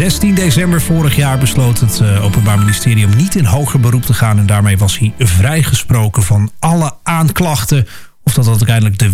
16 december vorig jaar besloot het Openbaar Ministerie om niet in hoger beroep te gaan. En daarmee was hij vrijgesproken van alle aanklachten. Of dat uiteindelijk de